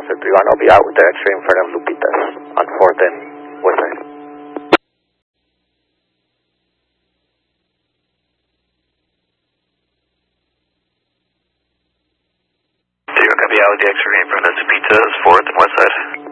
731. I'll be out with the X-ray in front of Lupita's on 4th and West Side. Zero, copy out with the X-ray in front of Lupita's 4th and West Side.